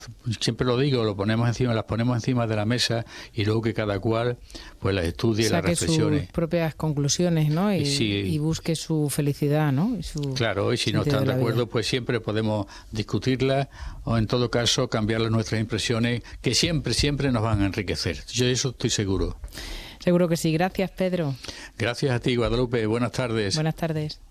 Siempre lo digo, las ponemos encima de la mesa y luego que cada cual pues las estudie y las reflexione. Sus propias conclusiones, ¿no? Y busque su felicidad, ¿no? Claro, y si no están de acuerdo, pues siempre podemos discutirlas o en todo caso cambiar nuestras impresiones, que siempre nos van a enriquecer. Yo de eso estoy seguro. Seguro que sí. Gracias, Pedro. Gracias a ti, Guadalupe. Buenas tardes. Buenas tardes.